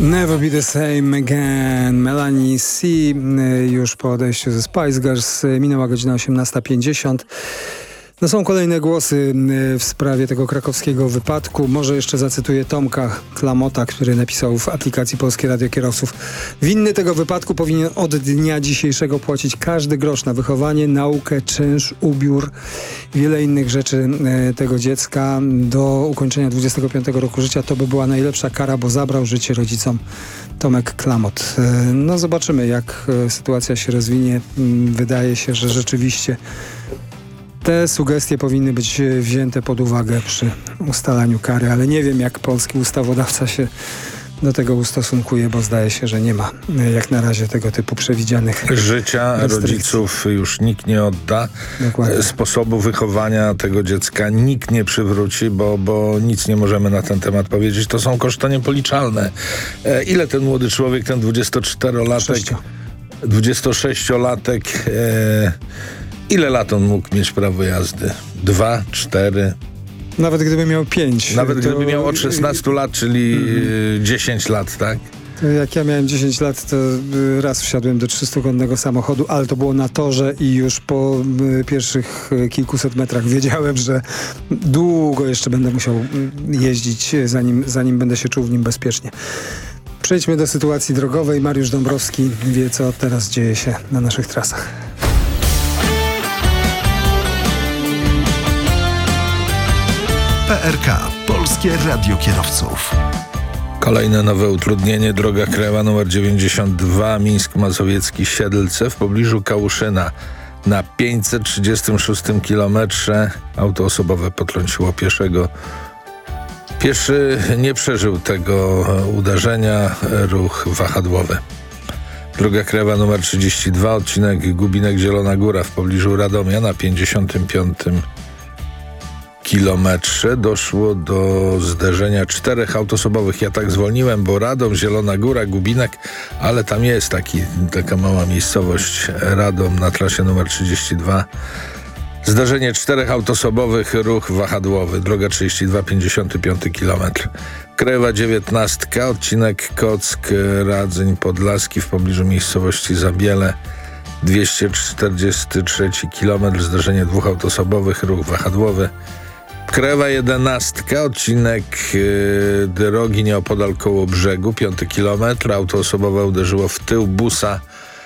Never Be The Same Again. Melanie C. już po odejściu ze Spice Girls. Minęła godzina 18:50. No są kolejne głosy w sprawie tego krakowskiego wypadku. Może jeszcze zacytuję Tomka Klamota, który napisał w aplikacji Polskie Radio Kierowców. Winny tego wypadku powinien od dnia dzisiejszego płacić każdy grosz na wychowanie, naukę, czynsz, ubiór, wiele innych rzeczy tego dziecka. Do ukończenia 25 roku życia to by była najlepsza kara, bo zabrał życie rodzicom. Tomek Klamot. No zobaczymy, jak sytuacja się rozwinie. Wydaje się, że rzeczywiście te sugestie powinny być wzięte pod uwagę przy ustalaniu kary, ale nie wiem, jak polski ustawodawca się do tego ustosunkuje, bo zdaje się, że nie ma jak na razie tego typu przewidzianych życia restrykcji. Rodziców już nikt nie odda. Dokładnie. Sposobu wychowania tego dziecka nikt nie przywróci, bo nic nie możemy na ten temat powiedzieć. To są koszty niepoliczalne. Ile ten młody człowiek, ten 26-latek, ile lat on mógł mieć prawo jazdy? 2, 4? Nawet gdyby miał 5. Nawet gdyby miał od 16 lat, czyli 10 lat, tak? Jak ja miałem 10 lat, to raz wsiadłem do 300-konnego samochodu, ale to było na torze i już po pierwszych kilkuset metrach wiedziałem, że długo jeszcze będę musiał jeździć, zanim będę się czuł w nim bezpiecznie. Przejdźmy do sytuacji drogowej. Mariusz Dąbrowski wie, co teraz dzieje się na naszych trasach. PRK. Polskie Radio Kierowców. Kolejne nowe utrudnienie. Droga krajowa nr 92 Mińsk Mazowiecki Siedlce w pobliżu Kałuszyna. Na 536 kilometrze auto osobowe potrąciło pieszego. Pieszy nie przeżył tego uderzenia. Ruch wahadłowy. Droga krajowa nr 32 odcinek Gubinek-Zielona Góra w pobliżu Radomia na 55 kilometrze doszło do zderzenia 4 autosobowych. Ja tak zwolniłem, bo Radom, Zielona Góra, Gubinek, ale tam jest taka mała miejscowość Radom na trasie numer 32. Zdarzenie 4 autosobowych, ruch wahadłowy. Droga 32, 55 kilometr. Krajowa 19, odcinek Kock-Radzyń Podlaski w pobliżu miejscowości Zabiele. 243 kilometr, zdarzenie 2 autosobowych, ruch wahadłowy. Krajowa 11, odcinek drogi nieopodal Kołobrzegu, 5 kilometr. Auto osobowe uderzyło w tył busa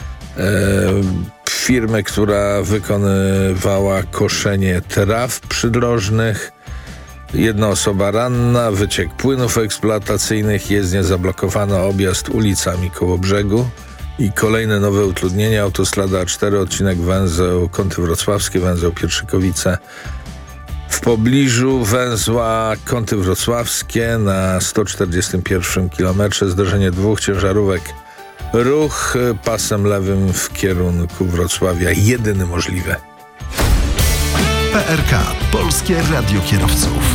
firmy, która wykonywała koszenie traw przydrożnych. Jedna osoba ranna, wyciek płynów eksploatacyjnych, jezdnia zablokowana, objazd ulicami Kołobrzegu. I kolejne nowe utrudnienia. Autostrada A4, odcinek węzeł Kąty Wrocławskie, węzeł Pietrzykowice. W pobliżu węzła Kąty Wrocławskie na 141 kilometrze zdarzenie 2 ciężarówek. Ruch pasem lewym w kierunku Wrocławia jedyny możliwy. PRK. Polskie Radio Kierowców.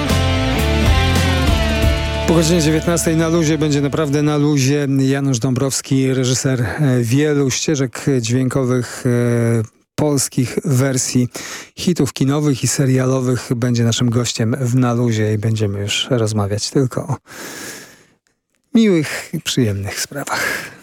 Po godzinie 19 na luzie będzie naprawdę na luzie. Janusz Dąbrowski, reżyser wielu ścieżek dźwiękowych, polskich wersji hitów kinowych i serialowych, będzie naszym gościem w Na Luzie i będziemy już rozmawiać tylko o miłych i przyjemnych sprawach.